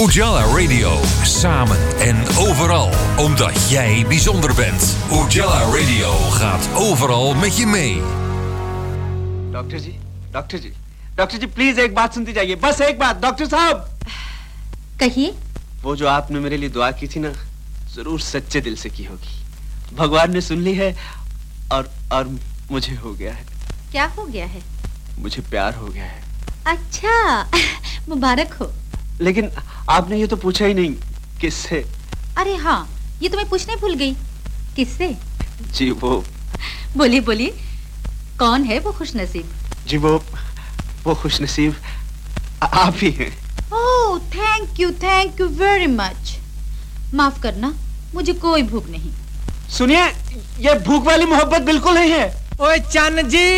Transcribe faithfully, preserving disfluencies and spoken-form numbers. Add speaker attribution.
Speaker 1: Ujala Radio, samen en overal, omdat jij bijzonder bent. Ujala Radio gaat overal met je mee.
Speaker 2: Doctor ji, doctor ji, doctor ji please एक बात सुनती जाइए, बस एक बात। Doctor साहब
Speaker 3: कहिए।
Speaker 2: वो जो आपने मेरे लिए दुआ की थी ना, जरूर सच्चे दिल से की होगी। भगवान ने सुन ली है और और मुझे हो गया है।
Speaker 3: क्या हो गया है?
Speaker 2: मुझे प्यार हो गया है।
Speaker 3: अच्छा, मुबारक हो।
Speaker 2: लेकिन आपने ये तो पूछा ही नहीं, किससे?
Speaker 3: अरे हाँ, ये तो मैं पूछने भूल गई। किससे?
Speaker 2: जी वो
Speaker 3: बोलिए बोलिए, कौन है वो खुशनसीब?
Speaker 2: जी वो वो खुशनसीब आप ही हैं।
Speaker 3: ओह, thank you thank you very much. माफ करना, मुझे कोई भूख नहीं।
Speaker 2: सुनिए, ये भूख वाली मोहब्बत बिल्कुल नहीं है।
Speaker 4: ओए चन्न जी,